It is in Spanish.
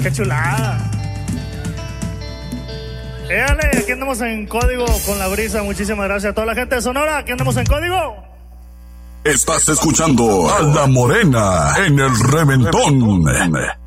Qué chulada. Éale, aquí andamos en código con la brisa. Muchísimas gracias a toda la gente de Sonora. Aquí andamos en código. Estás escuchando a La Morena en el Reventón.